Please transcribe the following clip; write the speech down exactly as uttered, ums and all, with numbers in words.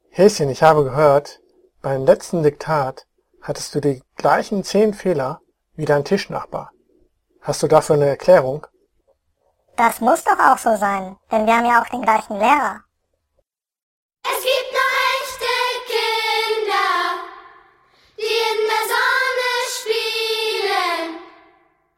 Häschen, ich habe gehört, beim letzten Diktat hattest du die gleichen zehn Fehler wie dein Tischnachbar. Hast du dafür eine Erklärung? Das muss doch auch so sein, denn wir haben ja auch den gleichen Lehrer.